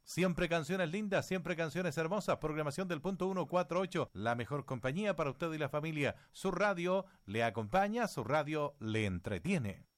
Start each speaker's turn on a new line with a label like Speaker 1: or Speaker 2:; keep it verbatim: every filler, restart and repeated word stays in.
Speaker 1: Siempre canciones lindas, siempre canciones hermosas. Programación del punto ciento cuarenta y ocho, la mejor compañía para usted y la familia. Su radio le acompaña, su radio le entretiene.